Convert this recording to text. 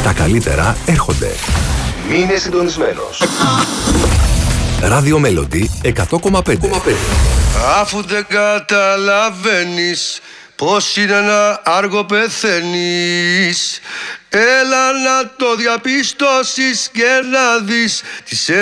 Τα καλύτερα έρχονται. Μείνε συντονισμένος. Radio Melody 100,5. Αφού δεν καταλαβαίνεις πως είναι να άργο πεθαίνεις, έλα να το διαπιστώσεις και να δεις τις